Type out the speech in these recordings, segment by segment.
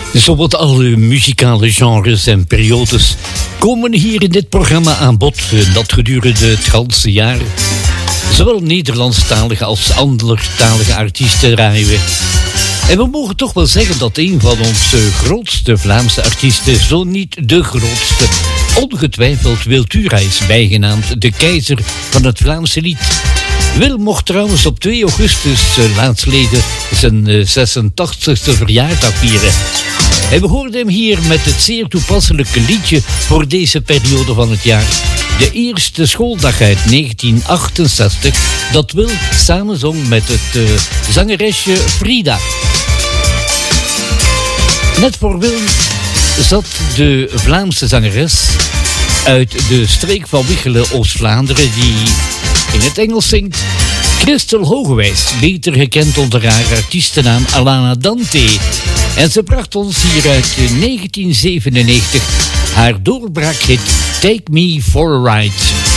Zowat alle muzikale genres en periodes komen hier in dit programma aan bod. Dat gedurende het ganse jaar. Zowel Nederlandstalige als andertalige artiesten draaien we. En we mogen toch wel zeggen dat een van onze grootste Vlaamse artiesten, zo niet de grootste, ongetwijfeld Wiltura is, bijgenaamd de keizer van het Vlaamse lied. Wil mocht trouwens op 2 augustus laatstleden zijn 86e verjaardag vieren. En we hoorden hem hier met het zeer toepasselijke liedje voor deze periode van het jaar. De eerste schooldag uit 1968, dat Wil samenzong met het zangeresje Frida. Net voor Wil zat de Vlaamse zangeres uit de streek van Wichelen, Oost-Vlaanderen, die in het Engels zingt. Christel Hogewijs, beter gekend onder haar artiestennaam Alana Dante. En ze bracht ons hier uit 1997 haar doorbraakhit Take Me For A Ride.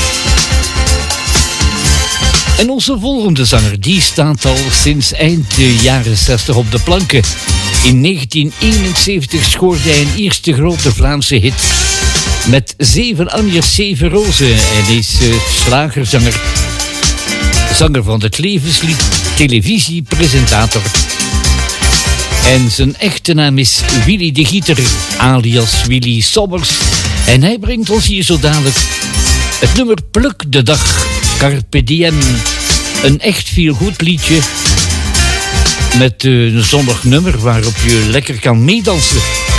En onze volgende zanger, die staat al sinds eind de jaren 60 op de planken. In 1971 scoorde hij een eerste grote Vlaamse hit met 7 Anjers, 7 rozen. En is slagerzanger, zanger van het levenslied, televisiepresentator. En zijn echte naam is Willy de Gieter, alias Willy Sommers. En hij brengt ons hier zo dadelijk het nummer Pluk de Dag, Carpe Diem. Een echt feelgood liedje met een zonnig nummer waarop je lekker kan meedansen.